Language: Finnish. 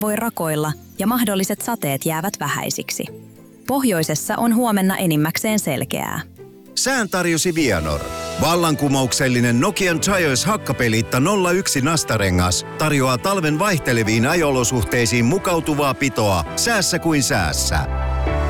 voi rakoilla ja mahdolliset sateet jäävät vähäisiksi. Pohjoisessa on huomenna enimmäkseen selkeää. Sään tarjosi Vianor. Vallankumouksellinen Nokian Tires hakkapeliitta 01 nastarengas tarjoaa talven vaihteleviin ajo-olosuhteisiin mukautuvaa pitoa säässä kuin säässä.